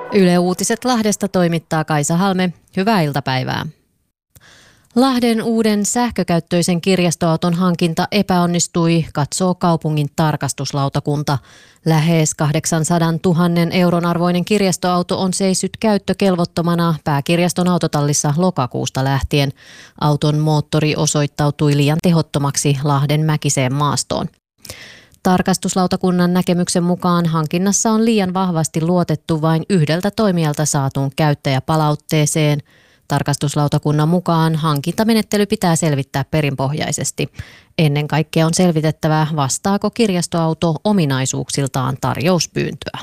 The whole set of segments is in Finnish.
Yle Uutiset Lahdesta toimittaa Kaisa Halme. Hyvää iltapäivää. Lahden uuden sähkökäyttöisen kirjastoauton hankinta epäonnistui, katsoo kaupungin tarkastuslautakunta. Lähes 800 000 euron arvoinen kirjastoauto on seissyt käyttökelvottomana pääkirjaston autotallissa lokakuusta lähtien. Auton moottori osoittautui liian tehottomaksi Lahden mäkiseen maastoon. Tarkastuslautakunnan näkemyksen mukaan hankinnassa on liian vahvasti luotettu vain yhdeltä toimijalta saatuun käyttäjäpalautteeseen. Tarkastuslautakunnan mukaan hankintamenettely pitää selvittää perinpohjaisesti. Ennen kaikkea on selvitettävä, vastaako kirjastoauto ominaisuuksiltaan tarjouspyyntöä.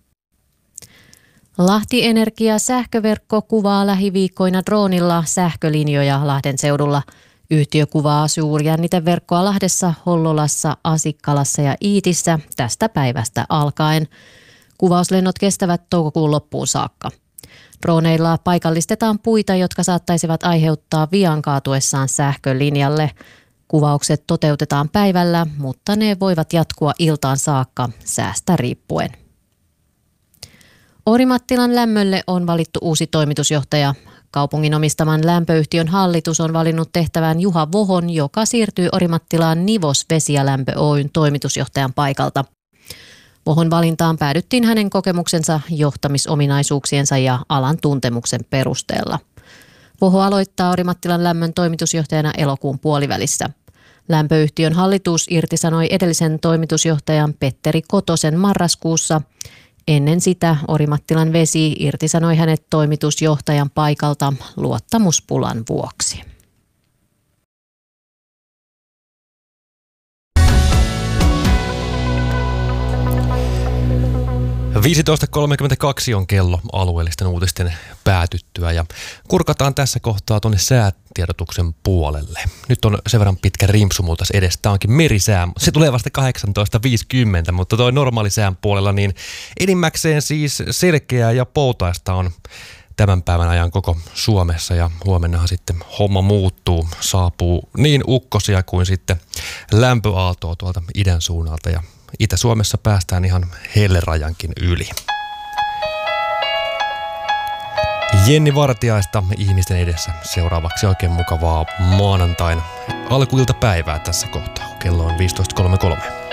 Lahti Energia sähköverkko kuvaa lähiviikkoina droonilla sähkölinjoja Lahden seudulla. Yhtiö kuvaa suurjänniteverkkoa Lahdessa, Hollolassa, Asikkalassa ja Iitissä tästä päivästä alkaen. Kuvauslennot kestävät toukokuun loppuun saakka. Droneilla paikallistetaan puita, jotka saattaisivat aiheuttaa vian kaatuessaan sähkölinjalle. Kuvaukset toteutetaan päivällä, mutta ne voivat jatkua iltaan saakka säästä riippuen. Orimattilan lämmölle on valittu uusi toimitusjohtaja. Kaupungin omistaman lämpöyhtiön hallitus on valinnut tehtävään Juha Vohon, joka siirtyy Orimattilaan Nivos Vesi ja Lämpö Oyn toimitusjohtajan paikalta. Vohon valintaan päädyttiin hänen kokemuksensa, johtamisominaisuuksiensa ja alan tuntemuksen perusteella. Voho aloittaa Orimattilan lämmön toimitusjohtajana elokuun puolivälissä. Lämpöyhtiön hallitus irtisanoi edellisen toimitusjohtajan Petteri Kotosen marraskuussa. Ennen sitä Orimattilan Vesi irtisanoi hänet toimitusjohtajan paikalta luottamuspulan vuoksi. – 15.32 on kello alueellisten uutisten päätyttyä ja kurkataan tässä kohtaa tuonne säätiedotuksen puolelle. Nyt on sen verran pitkä rimpsu multa edes. Tämä onkin merisää. Se tulee vasta 18.50, mutta toi normaali sään puolella niin enimmäkseen siis selkeää ja poutaista on tämän päivän ajan koko Suomessa ja huomennahan sitten homma muuttuu. Saapuu niin ukkosia kuin sitten lämpöaaltoa tuolta idän suunnalta ja Itä-Suomessa päästään ihan hellerajankin yli. Jenni Vartiaista ihmisten edessä seuraavaksi oikein mukavaa maanantain alkuiltapäivää tässä kohtaa. Kello on 15.33.